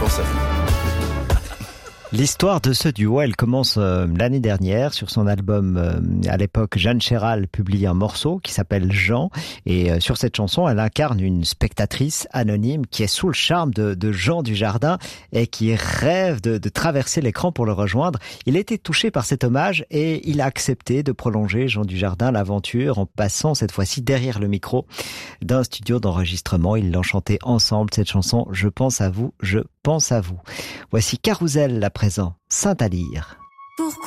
pense à vous. L'histoire de ce duo, elle commence l'année dernière sur son album. À l'époque, Jeanne Chéral publie un morceau qui s'appelle Jean. Et sur cette chanson, elle incarne une spectatrice anonyme qui est sous le charme de Jean Dujardin et qui rêve de traverser l'écran pour le rejoindre. Il a été touché par cet hommage et il a accepté de prolonger, Jean Dujardin, l'aventure en passant cette fois-ci derrière le micro d'un studio d'enregistrement. Ils l'ont chanté ensemble, cette chanson « Je pense à vous, je pense à vous ». Voici Carousel à présent, Saint-Alyre. Pourquoi